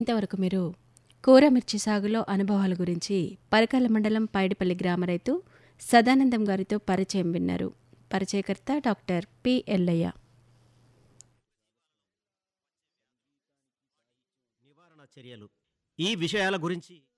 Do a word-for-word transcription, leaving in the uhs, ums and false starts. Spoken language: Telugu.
ఇంతవరకు మీరు కూర మిర్చి సాగులో అనుభవాల గురించి పరకాల మండలం పైడిపల్లి గ్రామ రైతు సదానందం గారితో పరిచయం విన్నారు. పరిచయకర్త డాక్టర్ పి ఎల్లయ్య. నివారణ చర్యలు ఈ విషయాల గురించి